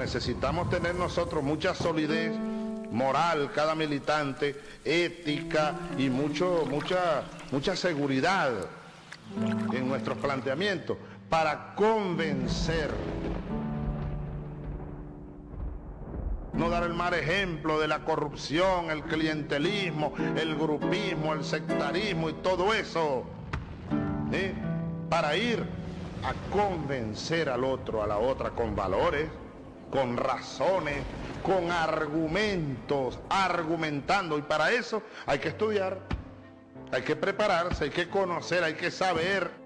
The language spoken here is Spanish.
necesitamos tener nosotros mucha solidez moral, cada militante, ética y mucha seguridad en nuestros planteamientos para convencer. No dar el mal ejemplo de la corrupción, el clientelismo, el grupismo, el sectarismo y todo eso, para ir a convencer al otro, a la otra, con valores, con razones, con argumentos, argumentando. Y para eso hay que estudiar, hay que prepararse, hay que conocer, hay que saber.